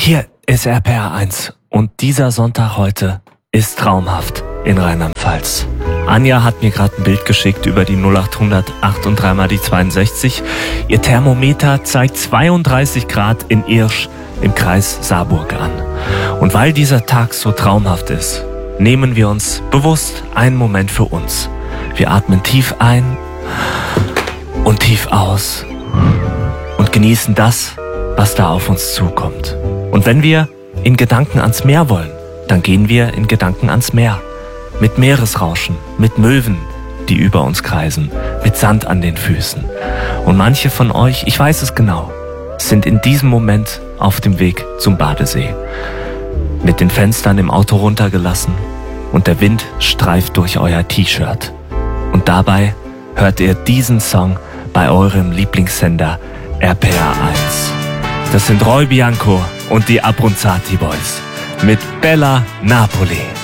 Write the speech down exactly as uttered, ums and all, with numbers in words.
Hier ist R P R eins und dieser Sonntag heute ist traumhaft in Rheinland-Pfalz. Anja hat mir gerade ein Bild geschickt über die null achthundert acht und drei mal die zweiundsechzig. Ihr Thermometer zeigt zweiunddreißig Grad in Irsch im Kreis Saarburg an. Und weil dieser Tag so traumhaft ist, nehmen wir uns bewusst einen Moment für uns. Wir atmen tief ein und tief aus und genießen das, was da auf uns zukommt. Und wenn wir in Gedanken ans Meer wollen, dann gehen wir in Gedanken ans Meer. Mit Meeresrauschen, mit Möwen, die über uns kreisen, mit Sand an den Füßen. Und manche von euch, ich weiß es genau, sind in diesem Moment auf dem Weg zum Badesee. Mit den Fenstern im Auto runtergelassen und der Wind streift durch euer T-Shirt. Und dabei hört ihr diesen Song bei eurem Lieblingssender R P R eins. Das sind Roy Bianco und die Abronzati Boys mit Bella Napoli.